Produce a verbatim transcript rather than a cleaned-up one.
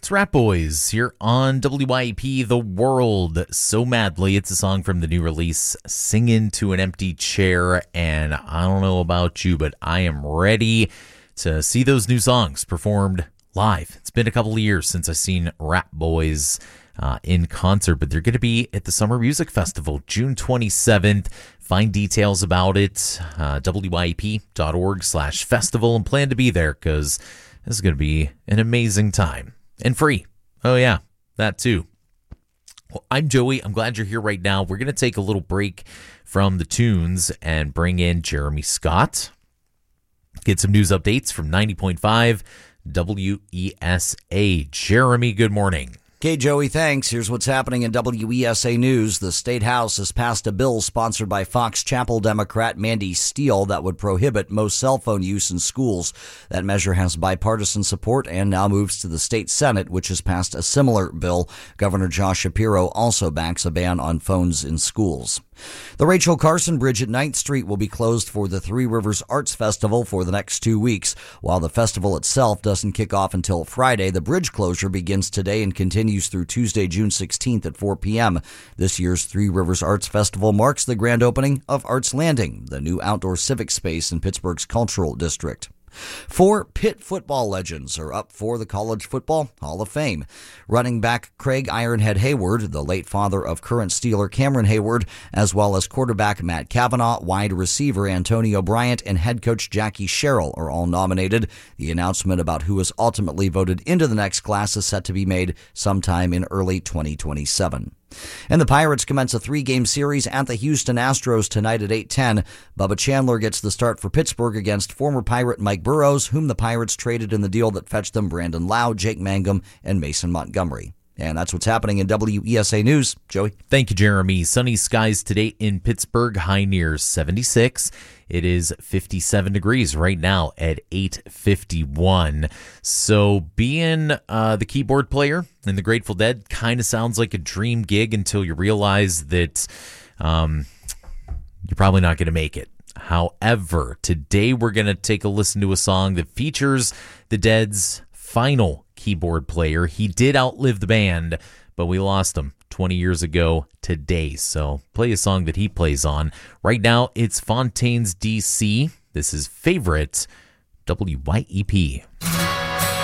It's Rat Boys here on W Y E P The World So Madly. It's a song from the new release, Singing to an Empty Chair. And I don't know about you, but I am ready to see those new songs performed live. It's been a couple of years since I've seen Rat Boys uh, in concert, but they're going to be at the Summer Music Festival June twenty-seventh. Find details about it, uh, W Y E P dot org slash festival, and plan to be there because this is going to be an amazing time. And free. Oh, yeah, that too. Well, I'm Joey. I'm glad you're here right now. We're going to take a little break from the tunes and bring in Jeremy Scott. Get some news updates from ninety point five W E S A. Jeremy, good morning. Okay, Joey, thanks. Here's what's happening in W E S A News. The State House has passed a bill sponsored by Fox Chapel Democrat Mandy Steele that would prohibit most cell phone use in schools. That measure has bipartisan support and now moves to the state Senate, which has passed a similar bill. Governor Josh Shapiro also backs a ban on phones in schools. The Rachel Carson Bridge at ninth Street will be closed for the Three Rivers Arts Festival for the next two weeks. While the festival itself doesn't kick off until Friday, the bridge closure begins today and continues through Tuesday, June sixteenth at four p.m. This year's Three Rivers Arts Festival marks the grand opening of Arts Landing, the new outdoor civic space in Pittsburgh's Cultural District. Four Pitt football legends are up for the College Football Hall of Fame. Running back Craig Ironhead Hayward, the late father of current Steeler Cameron Hayward, as well as quarterback Matt Cavanaugh, wide receiver Antonio Bryant, and head coach Jackie Sherrill are all nominated. The announcement about who is ultimately voted into the next class is set to be made sometime in early twenty twenty-seven. And the Pirates commence a three-game series at the Houston Astros tonight at eight ten. Bubba Chandler gets the start for Pittsburgh against former Pirate Mike Burrows, whom the Pirates traded in the deal that fetched them Brandon Lau, Jake Mangum, and Mason Montgomery. And that's what's happening in W E S A News. Joey? Thank you, Jeremy. Sunny skies today in Pittsburgh, high near seventy-six. It is fifty-seven degrees right now at eight fifty-one. So being uh, the keyboard player in the Grateful Dead kind of sounds like a dream gig until you realize that um, you're probably not going to make it. However, today we're going to take a listen to a song that features the Dead's final keyboard player. He did outlive the band, but we lost him twenty years ago today. So play a song that he plays on. Right now, it's Fontaines D C. This is Favorite W Y E P.